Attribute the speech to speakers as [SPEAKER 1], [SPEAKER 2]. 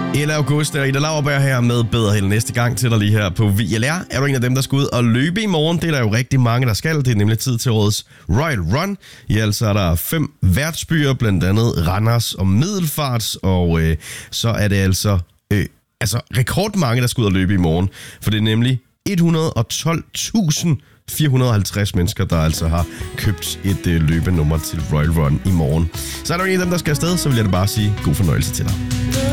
[SPEAKER 1] Ella August og Ida Lauerberg her med Bedre Held næste gang til dig lige her på VLR. Er du en af dem, der skal ud og løbe i morgen? Det er der jo rigtig mange, der skal. Det er nemlig tid til årets Royal Run. I alt så er der 5 værtsbyer, blandt andet Randers og Middelfart. Og så er det altså rekordmange, der skal ud og løbe i morgen. For det er nemlig 112.450 mennesker, der altså har købt et løbenummer til Royal Run i morgen. Så er der en af dem, der skal afsted, så vil jeg da bare sige god fornøjelse til dig.